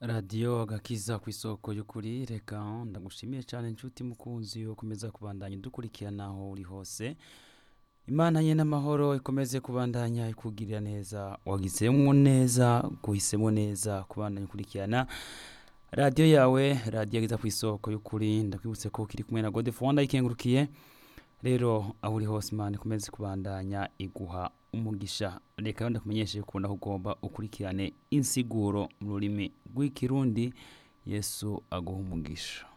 radiyo agakiza ku isoko y'ukuri reka ndagushimiye cyane inshuti mukunzi yo komeza kubandanya dukurikirana aho uri hose. Imana ye n'amahoro ikomeze kubandanya ikugirira neza, wagisemo neza, guhisemo neza kubandanya ukurikirana radiyo yawe, radiyo ageza ku isoko y'ukuri. Ndakwibutse ko kiri kumwe na Godefroid ndayikengurukiye. Rero aho uri hose Imana ikomeze kubandanya iguha umugisha. Reka ndakumenyeshe ko naho ugomba ukurikirane insiguro mu rurimi rw'ikirundi. Yesu aguha umugisha.